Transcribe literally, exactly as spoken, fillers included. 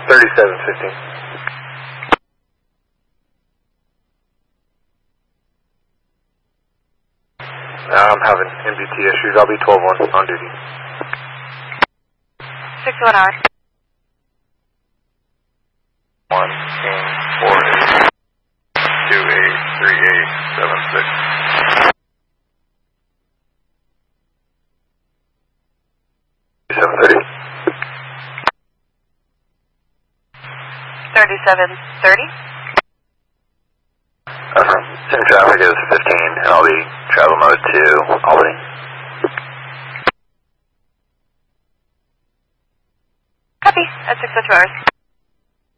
thirty-seven fifteen. I'm having M B T issues. I'll be twelve one on duty. six one hour. one, King, four, eight, two, eight, three, eight, seven, six. seven thirty. thirty-seven thirty. Uh-huh. Sim traffic is fifteen, and I'll be travel mode to Albany. Copy. At six oh two hours.